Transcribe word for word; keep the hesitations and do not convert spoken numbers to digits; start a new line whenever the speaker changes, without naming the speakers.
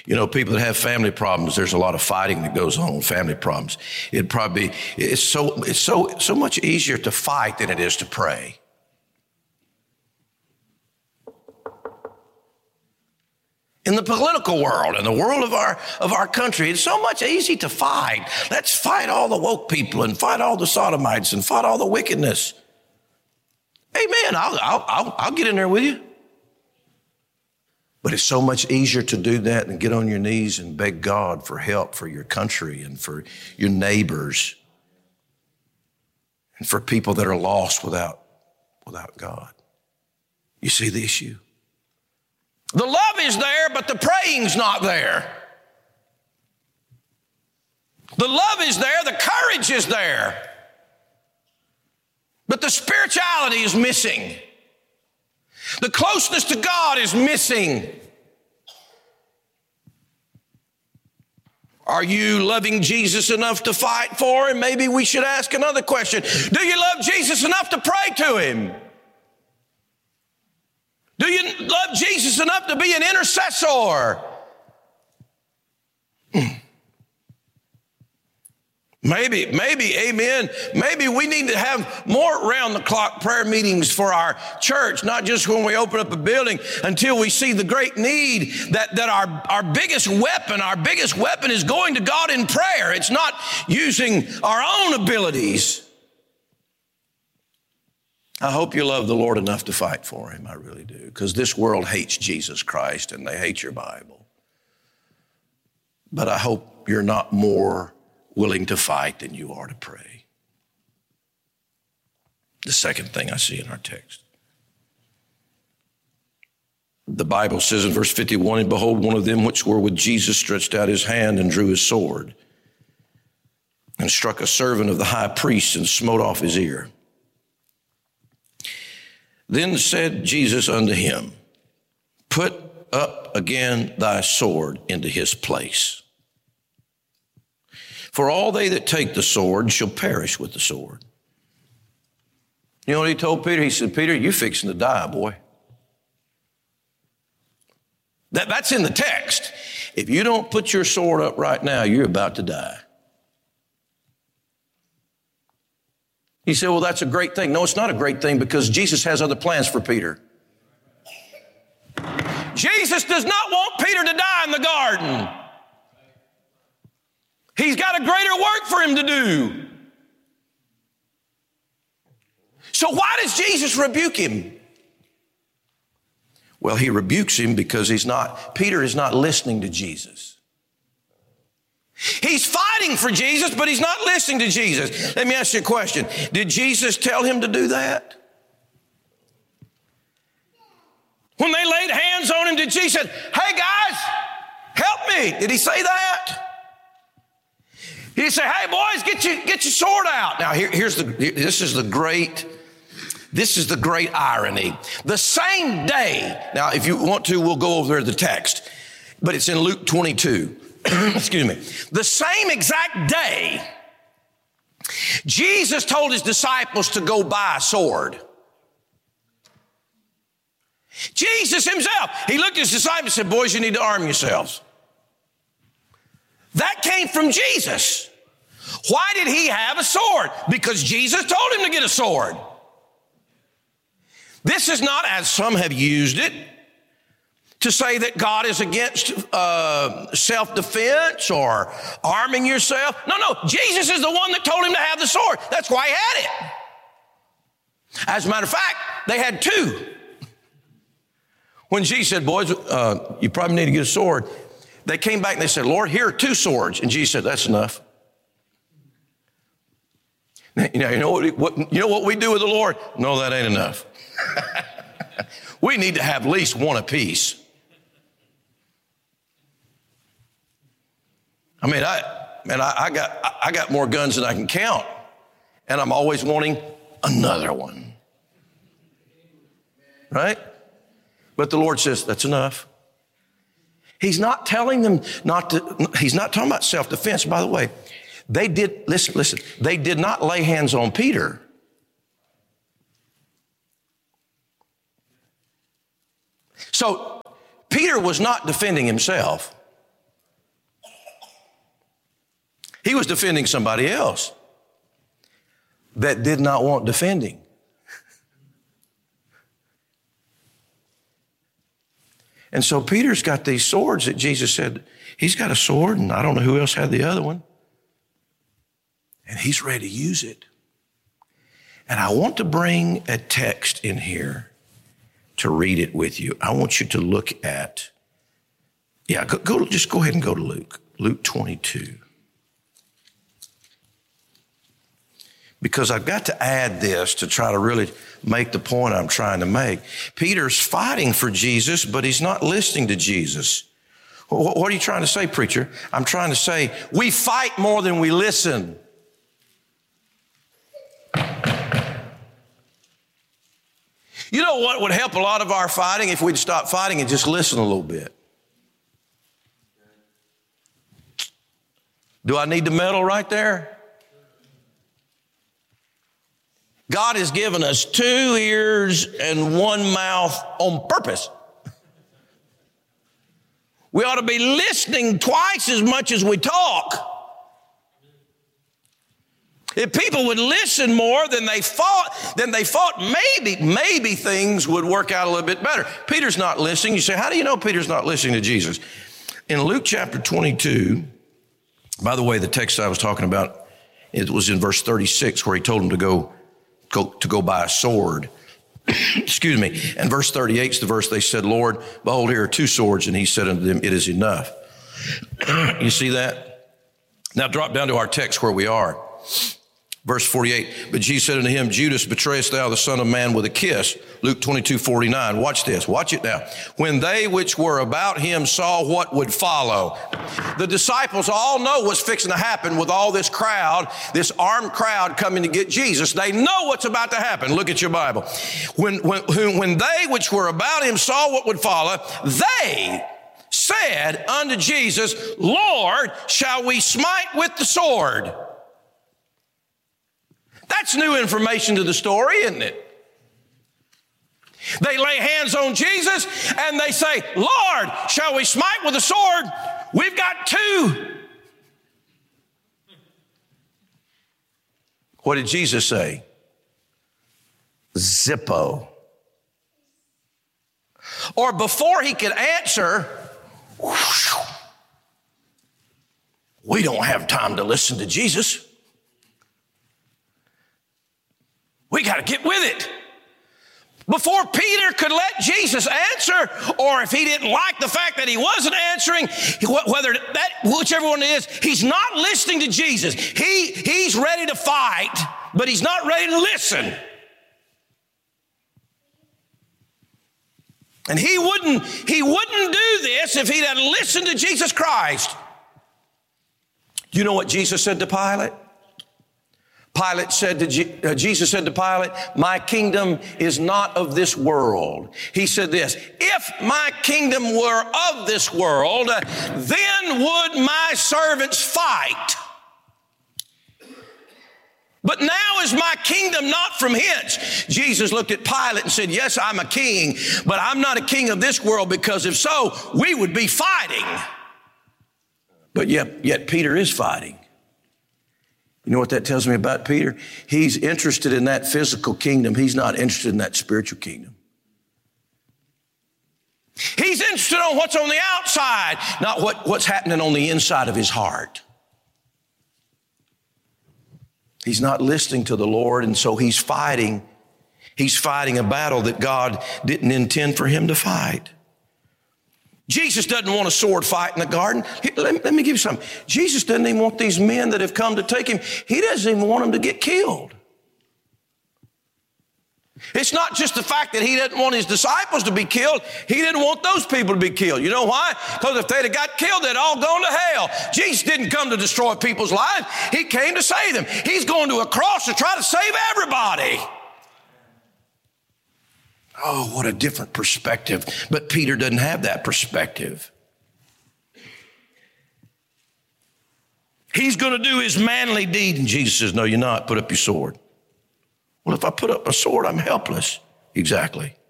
You know, people that have family problems, there's a lot of fighting that goes on with family problems. It'd probably be, it's so, it's so, so much easier to fight than it is to pray. In the political world, in the world of our of our country, it's so much easy to fight. Let's fight all the woke people and fight all the sodomites and fight all the wickedness. Amen. I'll I'll I'll, I'll get in there with you. But it's so much easier to do that than get on your knees and beg God for help for your country and for your neighbors and for people that are lost without without God. You see the issue? The love is there, but the praying's not there. The love is there, the courage is there, but the spirituality is missing. The closeness to God is missing. Are you loving Jesus enough to fight for him? Maybe we should ask another question. Do you love Jesus enough to pray to him? Do you love Jesus enough to be an intercessor? Hmm. Maybe, maybe, amen. Maybe we need to have more round-the-clock prayer meetings for our church, not just when we open up a building, until we see the great need that, that our, our biggest weapon, our biggest weapon is going to God in prayer. It's not using our own abilities. I hope you love the Lord enough to fight for him. I really do. Because this world hates Jesus Christ and they hate your Bible. But I hope you're not more willing to fight than you are to pray. The second thing I see in our text. The Bible says in verse fifty-one, and behold, one of them which were with Jesus stretched out his hand and drew his sword and struck a servant of the high priest and smote off his ear. Then said Jesus unto him, put up again thy sword into his place. For all they that take the sword shall perish with the sword. You know what he told Peter? He said, Peter, you're fixing to die, boy. That, that's in the text. If you don't put your sword up right now, you're about to die. He said, well, that's a great thing. No, it's not a great thing because Jesus has other plans for Peter. Jesus does not want Peter to die in the garden. He's got a greater work for him to do. So why does Jesus rebuke him? Well, he rebukes him because he's not, Peter is not listening to Jesus. He's fighting for Jesus, but he's not listening to Jesus. Let me ask you a question. Did Jesus tell him to do that? When they laid hands on him, did Jesus say, hey guys, help me? Did he say that? He said, hey boys, get your, get your sword out. Now here, here's the, this is the great, this is the great irony. The same day, now if you want to, we'll go over there to the text, but it's in Luke twenty-two. Excuse me. The same exact day, Jesus told his disciples to go buy a sword. Jesus himself, he looked at his disciples and said, boys, you need to arm yourselves. That came from Jesus. Why did he have a sword? Because Jesus told him to get a sword. This is not, as some have used it, to say that God is against uh, self-defense or arming yourself. No, no, Jesus is the one that told him to have the sword. That's why he had it. As a matter of fact, they had two. When Jesus said, boys, uh, you probably need to get a sword, they came back and they said, Lord, here are two swords. And Jesus said, that's enough. Now, you know, you know what, what, you know what we do with the Lord? No, that ain't enough. We need to have at least one apiece. I mean, I, man, I, I got, I got more guns than I can count, and I'm always wanting another one, right? But the Lord says, that's enough. He's not telling them not to, he's not talking about self-defense. By the way, they did, listen, listen, they did not lay hands on Peter. So Peter was not defending himself. He was defending somebody else that did not want defending. And so Peter's got these swords that Jesus said, he's got a sword, and I don't know who else had the other one. And he's ready to use it. And I want to bring a text in here to read it with you. I want you to look at, yeah, go, go just go ahead and go to Luke, Luke twenty-two. Because I've got to add this to try to really make the point I'm trying to make. Peter's fighting for Jesus, but he's not listening to Jesus. What are you trying to say, preacher? I'm trying to say we fight more than we listen. You know what would help a lot of our fighting if we'd stop fighting and just listen a little bit? Do I need the medal right there? God has given us two ears and one mouth on purpose. We ought to be listening twice as much as we talk. If people would listen more than they fought, then they fought, maybe, maybe things would work out a little bit better. Peter's not listening. You say, how do you know Peter's not listening to Jesus? In Luke chapter twenty-two, by the way, the text I was talking about, it was in verse thirty-six where he told him to go, go to go buy a sword. Excuse me. And verse thirty-eight is the verse they said, Lord, behold, here are two swords. And he said unto them, it is enough. You see that? Now drop down to our text where we are. Verse forty-eight, but Jesus said unto him, Judas, betrayest thou the Son of Man with a kiss? Luke twenty-two forty-nine. Watch this. Watch it now. When they which were about him saw what would follow. The disciples all know what's fixing to happen with all this crowd, this armed crowd coming to get Jesus. They know what's about to happen. Look at your Bible. When, when, when they which were about him saw what would follow, they said unto Jesus, Lord, shall we smite with the sword? That's new information to the story, isn't it? They lay hands on Jesus and they say, Lord, shall we smite with a sword? We've got two. What did Jesus say? Zippo. Or before he could answer, whoosh, we don't have time to listen to Jesus. We got to get with it. Before Peter could let Jesus answer, or if he didn't like the fact that he wasn't answering, whether that, whichever one it is, he's not listening to Jesus. He, he's ready to fight, but he's not ready to listen. And he wouldn't, he wouldn't do this if he'd had listened to Jesus Christ. You know what Jesus said to Pilate? Pilate said to Je- uh, Jesus said to Pilate, my kingdom is not of this world. He said this, if my kingdom were of this world, then would my servants fight. But now is my kingdom not from hence. Jesus looked at Pilate and said, yes, I'm a king, but I'm not a king of this world, because if so, we would be fighting. But yet, yet Peter is fighting. You know what that tells me about Peter? He's interested in that physical kingdom. He's not interested in that spiritual kingdom. He's interested in what's on the outside, not what, what's happening on the inside of his heart. He's not listening to the Lord, and so he's fighting. He's fighting a battle that God didn't intend for him to fight. Jesus doesn't want a sword fight in the garden. Let me, let me give you something. Jesus doesn't even want these men that have come to take him. He doesn't even want them to get killed. It's not just the fact that he didn't want his disciples to be killed. He didn't want those people to be killed. You know why? Because if they'd have got killed, they'd all gone to hell. Jesus didn't come to destroy people's lives. He came to save them. He's going to a cross to try to save everybody. Oh, what a different perspective. But Peter doesn't have that perspective. He's going to do his manly deed. And Jesus says, no, you're not. Put up your sword. Well, if I put up a sword, I'm helpless. Exactly.